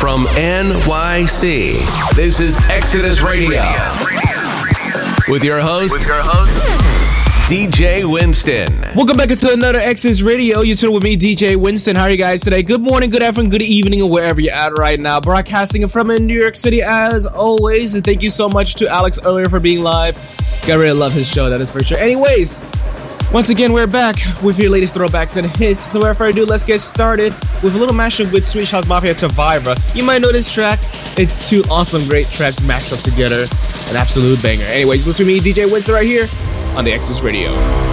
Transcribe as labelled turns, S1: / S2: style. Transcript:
S1: from NYC. This is Exodus Radio. With your host, DJ Winston.
S2: Welcome back to another Exodus Radio. You're tuned with me, DJ Winston. How are you guys today? Good morning, good afternoon, good evening, or wherever you're at right now. Broadcasting from New York City as always. And thank you so much to Alex earlier for being live. I really love his show, that is for sure. Anyways, once again, we're back with your latest throwbacks and hits. So without further ado, let's get started with a little mashup with Swedish House Mafia Survivor. You might know this track. It's two awesome, great tracks mashed up together. An absolute banger. Anyways, listen to me, DJ Winston, right here on the Exodus Radio.